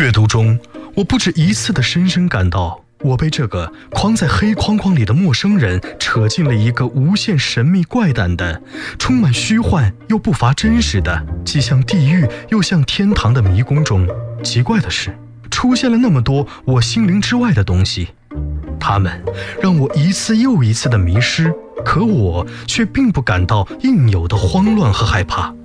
阅读中，我不止一次地深深感到，我被这个框在黑框框里的陌生人扯进了一个无限神秘怪诞的、充满虚幻又不乏真实的、既像地狱又像天堂的迷宫中。奇怪的是，出现了那么多我心灵之外的东西，它们让我一次又一次的迷失，可我却并不感到应有的慌乱和害怕。